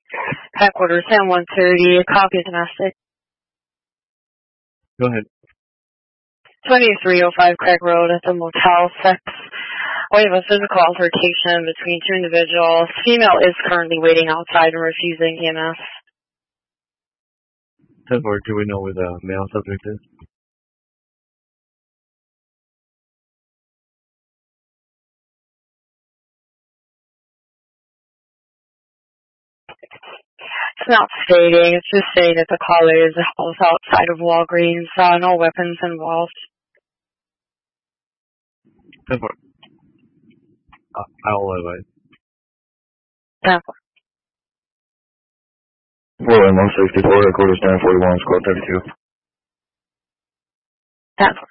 Headquarters, Sam 130, copy domestic. Go ahead. 2305 Craig Road at the Motel 6. We have a physical altercation between two individuals. Female is currently waiting outside and refusing EMS. 10-4, do we know where the male subject is? It's not stating, it's just saying that the caller is a house outside of Walgreens. No weapons involved. 10-4. I'll advise. 10-4. Portland 164, headquarters 941, squad 32. 10-4.